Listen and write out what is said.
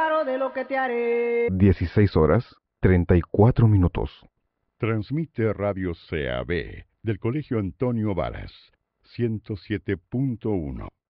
preparo de lo que te haré. 16 horas, 34 minutos. Transmite Radio CAB del Colegio Antonio Varas, 107.1.